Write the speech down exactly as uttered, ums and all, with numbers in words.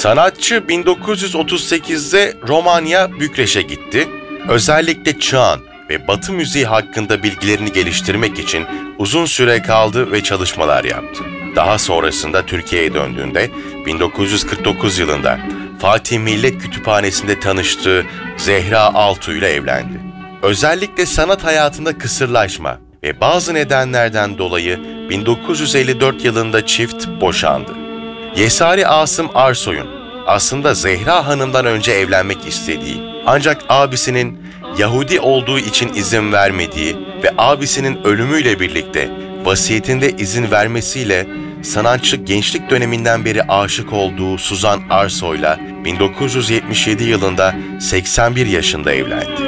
Sanatçı bin dokuz yüz otuz sekizde Romanya, Bükreş'e gitti. Özellikle çağın ve Batı müziği hakkında bilgilerini geliştirmek için uzun süre kaldı ve çalışmalar yaptı. Daha sonrasında Türkiye'ye döndüğünde bin dokuz yüz kırk dokuz yılında Fatih Millet Kütüphanesi'nde tanıştığı Zehra Altuğ ile evlendi. Özellikle sanat hayatında kısırlaşma ve bazı nedenlerden dolayı bin dokuz yüz elli dört yılında çift boşandı. Yesari Asım Arsoy'un aslında Zehra Hanım'dan önce evlenmek istediği, ancak abisinin Yahudi olduğu için izin vermediği ve abisinin ölümüyle birlikte vasiyetinde izin vermesiyle sanatçı gençlik döneminden beri aşık olduğu Suzan Arsoy'la bin dokuz yüz yetmiş yedi yılında seksen bir yaşında evlendi.